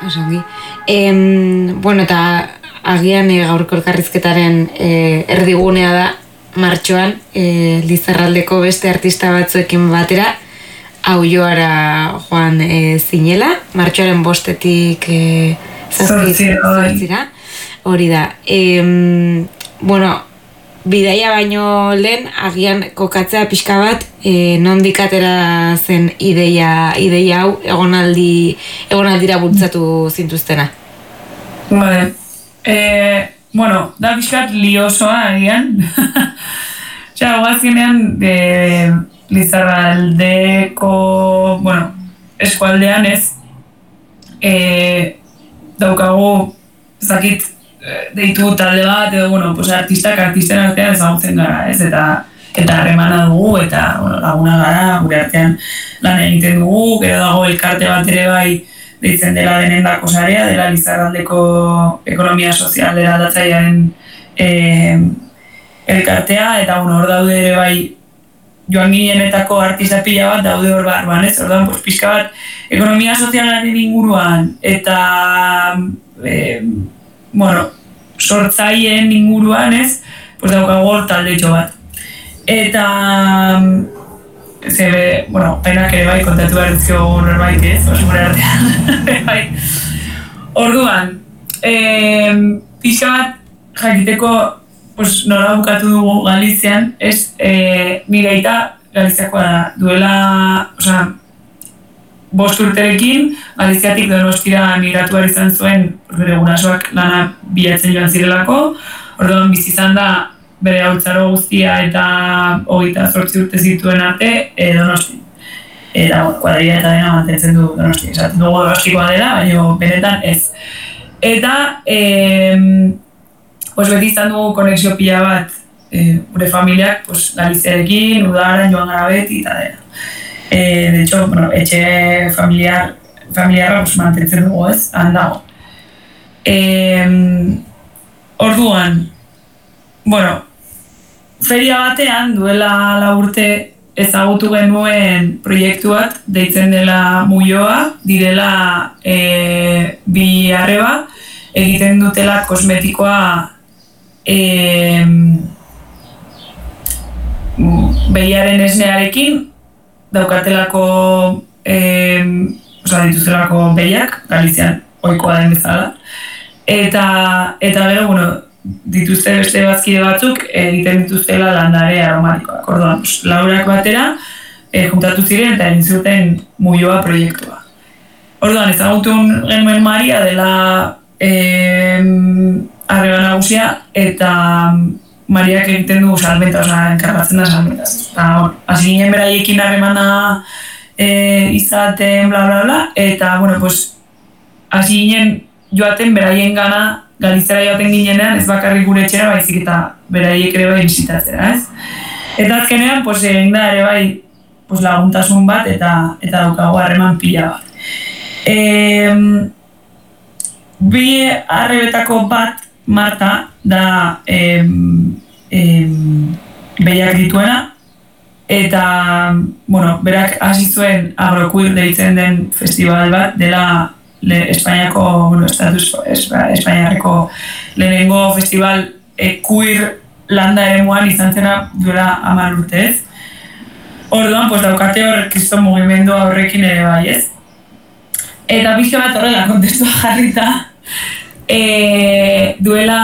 Osongi. Bueno, eta agian gaurko elkarrizketaren erdigunea da martxoan Lizarraldeko beste artista batzuekin batera Aulloara joan zinela, martxoaren 5-etik 7-ra. Hori da. Bueno, bidaia baino lehen agian kokatzea pixka bat nondik atera zen ideia hau egonaldira bultzatu zintuztena. Vale. Bueno, da pixkat liosoa agian. Osea, guazienean Lizarraldeko, bueno, eskualdean ez daukagu zakit deitu talde bat edo, bueno, pues artisten artean ezagutzen gara, ez? Eta harremana dugu, eta bueno, laguna gara, gure artean lan egiten dugu, gero dago elkarte bat ere bai deitzen dela denendako sarea, dela Lizarraldeko ekonomia sozial eraldatzailearen elkartea, eta bueno, hor daude ere bai joan ginenetako artista pila bat daude hor barruan, ez? Orduan, pues, pixka bat ekonomia sozialaren inguruan, eta bueno, sortzaileen inguruan, ez? Pues daukagu hor taldetxo bat. Eta bueno, penak ere bai kontatu behar duzio norbait, ez? Gure artean. Bai. Orduan, pixka bat jakiteko pues, nola bukatu dugu Galizian, ez? Nire aita Galiziakoa da. Duela, osea, 5 urterekin, Galiziatik Donostira migratu behar izan zuen, bere gurasoak lana bilatzen joan zirelako, orduan bizi izan da bere haurtzaro guztia eta 28 urte zituen arte Donosti. Eta kuadrilla eta dena mantentzen du Donosti. Esaten dugu Donostikoa dela, baina benetan ez. Eta pues beti izan dugu konexio pila bat gure familiak pues, Galiziarekin, udaran joan gara beti eta dena. De hecho, bueno, etxe familiarra pues, mantentzen dugu ez, handago. Orduan, bueno, feria batean duela 4 urte ezagutu genuen proiektu bat, deitzen dela Muioa, direla bi arreba, egiten dutela kosmetikoa behiaren esnearekin, daukatelako, dituzelako behiak, Galizian ohikoa den bezala. Eta gero, bueno, dituzte beste bazkide batzuk egiten dituztela landare aromatikoak. Orduan, laurak batera juntatu ziren eta egin zuten Muioa proiektua. Orduan, ezagutu genuen Maria dela arreba nagusia eta Mariak egiten du salmenta, enkargatzen da salmentaz. Hasi ginen beraiekin harremana izaten, bla, bla, bla, eta, bueno, pues, hasi ginen joaten beraien gana, Galizara joaten ginenean, ez bakarrik gure etxera, baizik eta beraiek ere bai bisitatzera, ez? Eta azkenean, pues, egin da ere bai pues, laguntasun bat eta daukagu harreman pila bat. Bi arrebetako bat, Marta, da behiak dituena, eta, bueno, berak hasi zuen Agroqueer deitzen den festival bat, dela Espainiako, bueno, Espainiarreko lehenengo festival queer landa eremuan izan zena duela 10 urte ez. Orduan, pues, daukate hor kriston mugimendua horrekin ere bai ez. Eta pixka bat horrela kontestua jarrita, duela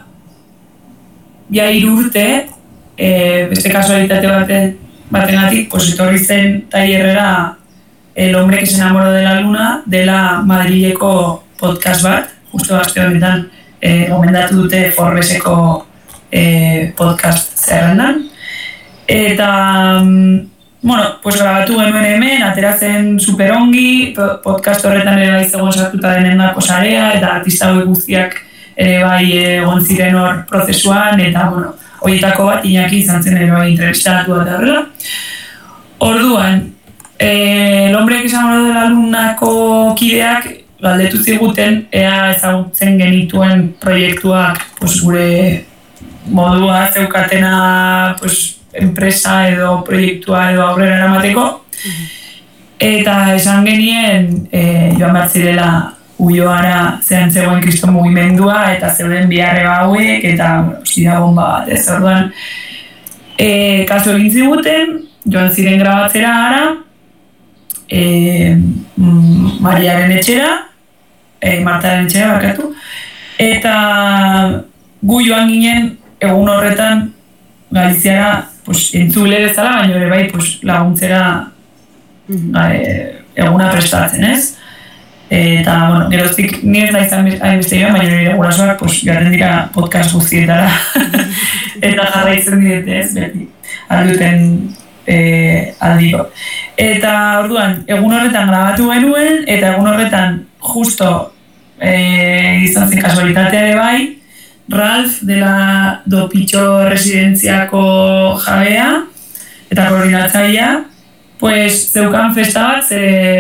ja 3 urte, beste kasualitate bategatik, pues, etorri zen tailerrera El hombre que se enamoró de la luna, dela Madrileko podcast bat, justo aste honetan gomendatu dute Forbeseko podcast zerrendan. Eta, bueno, pues grabatu genuen hemen, ateratzen superongi, podcast horretan ere bai zegoen sartuta denendako sarea, eta artista guztiak ere bai egon ziren hor prozesuan, eta, bueno, horietako bat Iñaki izan zen ere bai entrevistatu bat horrela. Orduan, El hombre que se enamoró de la lunako kideak galdetu ziguten ea ezagutzen genituen proiektuak pues, gure modua zeukatena pues, enpresa edo proiektua edo aurrera eramateko. Eta esan genien joan behar zirela Uioara zean zegoen kriston mugimendua, eta zeuden biharre hauek, eta sida bomba bat, ez orduan. Kaso egin ziguten, joan ziren grabatzera ara, Mariaren etxera, Martaren etxera barkatu, eta gu joan ginen egun horretan Galiziara entzule bezala, baina ere bai laguntzera eguna prestatzen, ez? Eta, bueno, geroztik ni ez naiz hainbeste joan, baina nire gurasoak joaten dira podcast guztietara eta jarraitzen direte, ez, beti, alduten aldiko. Eta, orduan, egun horretan grabatu genuen, eta egun horretan justo izan zen kasualitatea ere bai, Ralf dela Dopitxo residentziako jabea eta koordinatzailea, zeukan festa bat,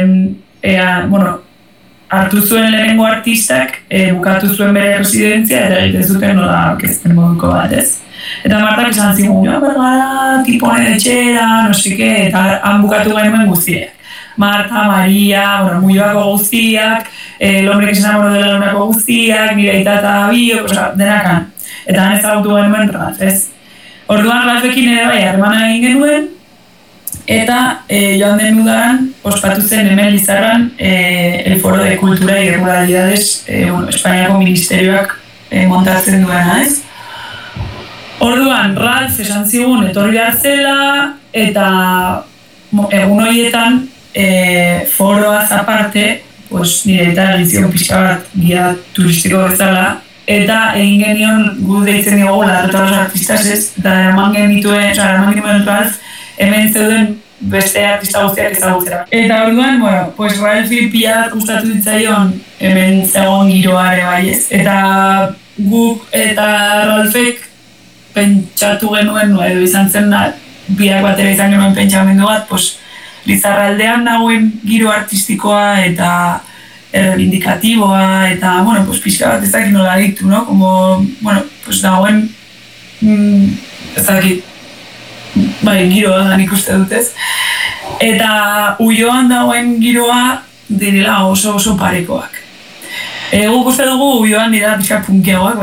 hartu zuen lehenengo artistak, bukatu zuen bere residentzia eta egiten zuten nola orkesten moduko bat, ez? Eta Martak esan zigun, bergara, tiponen etxera, no seke, eta han bukatu genuen guztiak. Marta, Maria, Muioako guztiak, el hombre que se enamoró de la lunako guztiak, Mireita eta Bio, denakan. Eta han ezagutu genuen Ralf, ez? Orduan Ralfekin ere bai, harremana egin genuen, eta joan den udaran, ospatu zen hemen Lizarran el Foro de Cultura y Ruralidades Espainiako Ministerioak montatzen duena, ez? Orduan, Ralf esan zigun etorri behar zela, eta egun horietan foroaz aparte, nire eta egizion pixka bat guia turistiko bezala, eta egin genion gu deitzen dugu larretoros artistas, ez? Eta eraman genituen Ralf, hemen zeuden beste artista guztiak ezagutzera. Eta orduan, Ralfi pila gustatu ditzaion hemen zegoen giroa ere bai, ez? Eta guk eta Ralfek pentsatu genuen, edo izan zen biak batera izan genuen pentsamendu bat, Lizarraldean dagoen giro artistikoa eta errebindikatiboa eta, pixka bat ez dakit nola ditu, no? Dagoen, ez dakit, giroa da nik uste dutez. Eta Uioan dagoen giroa direla oso parekoak. Guk uste dugu Uioan dira pixka punkiagoak,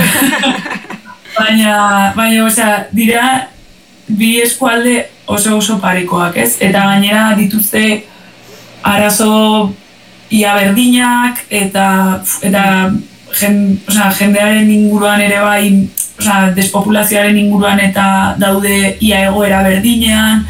baina, dira bi eskualde oso parekoak, ez? Eta gainera dituzte arazo ia berdinak eta jendearen inguruan ere bai, despopulazioaren inguruan eta daude ia egoera berdinean,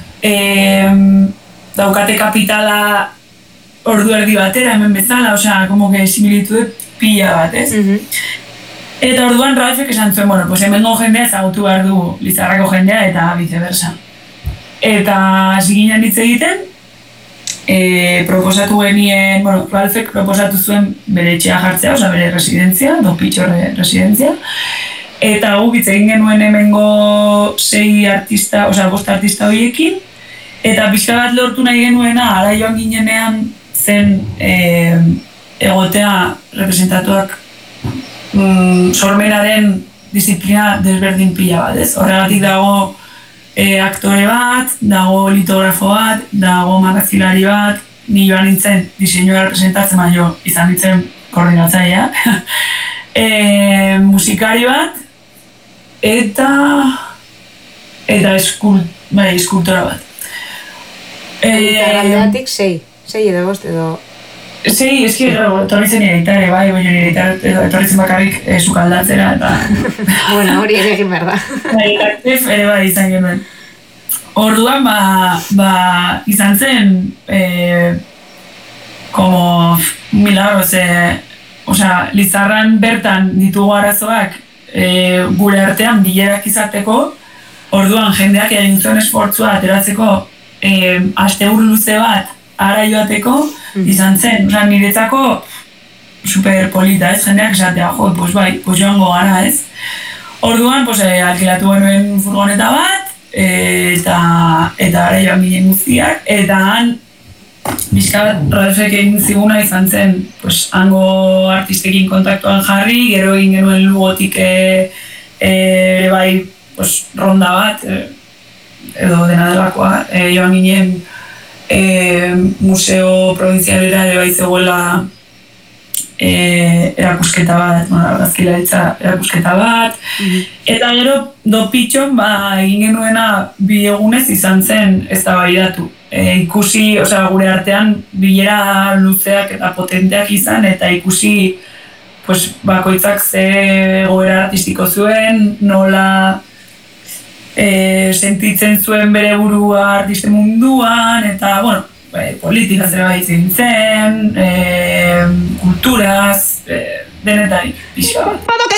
daukate kapitala ordu erdi batera hemen bezala, similitude pila bat, ez? Eta orduan Ralfek esan zuen, hemengo jendea ezagutu behar du Lizarrako jendea eta viceversa. Eta hasi ginen hitz egiten, proposatu genien, Ralfek proposatu zuen bere etxea jartzea, bere residentzia, Dopitxo residentzia, eta guk hitz egin genuen hemengo 5 artista, 5 artista horiekin, eta pixka bat lortu nahi genuena, ara joan ginenean zen egotea representatuak sormenaren disiplina desberdin pila bat, ez? Horregatik dago aktore bat, dago litografo bat, dago marrazilari bat, ni joan nintzen diseinua representatzen baino izan nintzen koordinatzailea, musikari bat, eta eskultora bat. Aldeatik 6 edo 5 edo... Sí, eski etorri zen nire itare, baina nire itare etorri zen bakarrik sukaldatzera eta... hori ere egin behar da. Ere bai izan genuen. Orduan, izan zen, como milagro, Lizarran bertan ditugu arazoak gure artean bilerak izateko, orduan jendeak egin zuen esfortzua ateratzeko asteburu luze bat ara joateko, izan zen, niretzako super polita, ez, jendeak esatea, joango gara, ez. Orduan, alkilatu genuen furgoneta bat, eta ara joan ginen guztiak, eta han, bizka bat, Ralfek egin ziguna izan zen, hango artistekin kontaktuan jarri, gero egin genuen Lugotik ere bai, ronda bat, edo dena delakoa, joan ginen museo provinzialera ere bai zegoela erakusketa bat, argazkilaritza erakusketa bat, eta gero dopitxon egin genuena 2 egunez izan zen eztabaidatu. Ikusi, gure artean bilera luzeak eta potenteak izan, eta ikusi bakoitzak ze goera artistiko zuen, nola sentitzen zuen bere burua artiste munduan, eta, politika zera baitzen zen, kulturaz, denetarik, pixka bat.